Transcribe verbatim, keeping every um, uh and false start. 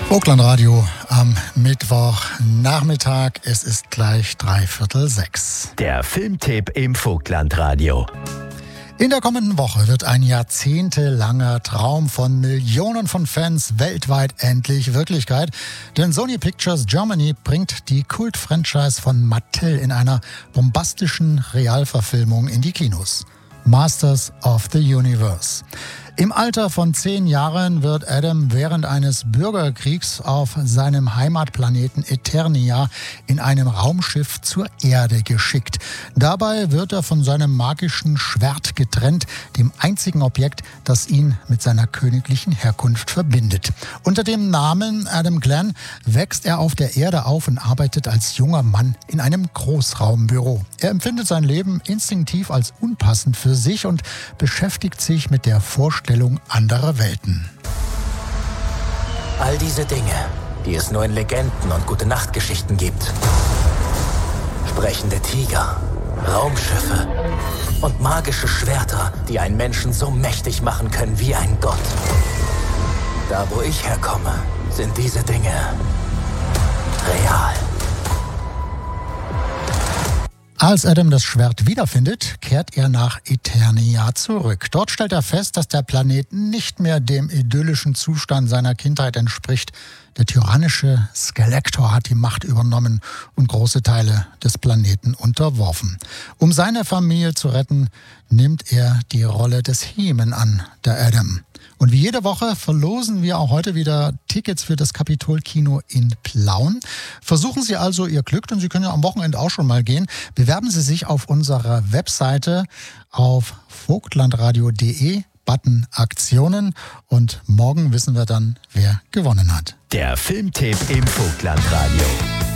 Vogtlandradio am Mittwochnachmittag. Es ist gleich dreiviertel sechs. Der Filmtipp im Vogtlandradio. In der kommenden Woche wird ein jahrzehntelanger Traum von Millionen von Fans weltweit endlich Wirklichkeit. Denn Sony Pictures Germany bringt die Kult-Franchise von Mattel in einer bombastischen Realverfilmung in die Kinos. Masters of the Universe. Im Alter von zehn Jahren wird Adam während eines Bürgerkriegs auf seinem Heimatplaneten Eternia in einem Raumschiff zur Erde geschickt. Dabei wird er von seinem magischen Schwert getrennt, dem einzigen Objekt, das ihn mit seiner königlichen Herkunft verbindet. Unter dem Namen Adam Glenn wächst er auf der Erde auf und arbeitet als junger Mann in einem Großraumbüro. Er empfindet sein Leben instinktiv als unpassend für sich und beschäftigt sich mit der Vorstellung anderer Welten. All diese Dinge, die es nur in Legenden und Gute-Nacht-Geschichten gibt. Sprechende Tiger, Raumschiffe und magische Schwerter, die einen Menschen so mächtig machen können wie ein Gott. Da, wo ich herkomme, sind diese Dinge real. Als Adam das Schwert wiederfindet, kehrt er nach Eternia zurück. Dort stellt er fest, dass der Planet nicht mehr dem idyllischen Zustand seiner Kindheit entspricht. Der tyrannische Skeletor hat die Macht übernommen und große Teile des Planeten unterworfen. Um seine Familie zu retten, nimmt er die Rolle des He-Man an, der Adam. Und wie jede Woche verlosen wir auch heute wieder Tickets für das Kapitol-Kino in Plauen. Versuchen Sie also Ihr Glück, und Sie können ja am Wochenende auch schon mal gehen. Bewerben Sie sich auf unserer Webseite auf vogtlandradio punkt de, Button Aktionen, und morgen wissen wir dann, wer gewonnen hat. Der Filmtipp im Vogtlandradio.